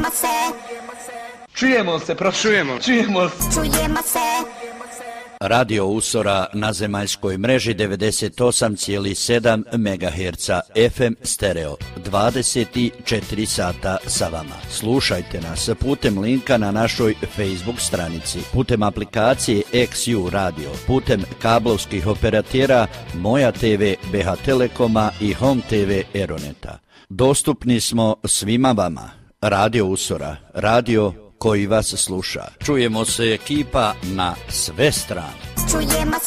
Čujemo se. Čujemo se. Radio Usora na zemaljskoj mreži 98,7 MHz FM stereo 24 sata sa vama. Slušajte nas putem linka na našoj Facebook stranici, putem aplikacije XU Radio, putem kablovskih operatera Moja TV BH Telekoma i Home TV Eroneta. Dostupni smo svima vama. Radio Usora, radio koji vas sluša. Čujemo se ekipa na sve strane. Čujemo